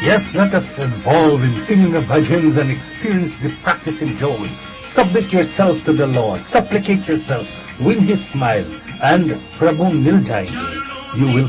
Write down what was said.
Yes, let us involve in singing of bhajans and experience the practice in joy. Submit yourself to the Lord, supplicate yourself, win His smile, and Prabhu mil jayenge. You will